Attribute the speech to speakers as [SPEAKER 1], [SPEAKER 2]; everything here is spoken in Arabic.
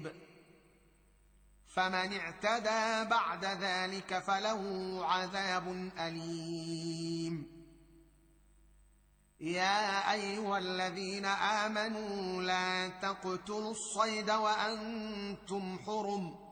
[SPEAKER 1] رقيب فمن اعتدى بعد ذلك فله عذاب أليم يا أيها الذين آمنوا لا تقتلوا الصيد وأنتم حرم